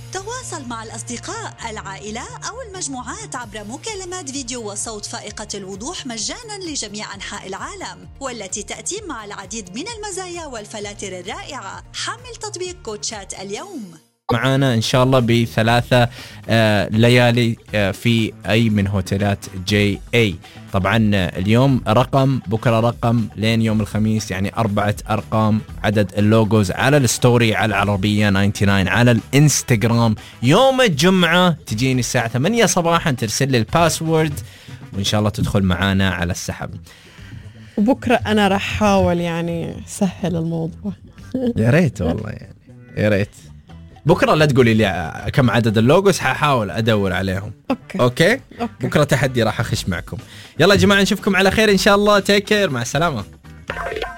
تواصل مع الأصدقاء، العائلة أو المجموعات عبر مكالمات فيديو وصوت فائقة الوضوح مجانا لجميع أنحاء العالم، والتي تأتي مع العديد من المزايا والفلاتر الرائعة. حمل تطبيق كوتشات اليوم. معانا إن شاء الله ب3 ليالي في أي من هوتيلات JA. طبعا اليوم رقم، بكرة رقم، لين يوم الخميس، يعني 4 أرقام. عدد اللوجوز على الستوري على العربية 99 على الانستغرام. يوم الجمعة تجيني الساعة 8 صباحا، ترسل لي الباسورد وإن شاء الله تدخل معانا على السحب. وبكرة أنا رح أحاول يعني سهل الموضوع. يا ريت والله، يعني يا ريت. بكرة لا تقولي لي كم عدد اللوجوز، حاول أدور عليهم. أوكي. بكرة تحدي راح أخش معكم. يلا يا جماعة، نشوفكم على خير إن شاء الله. تيك كير، مع السلامة.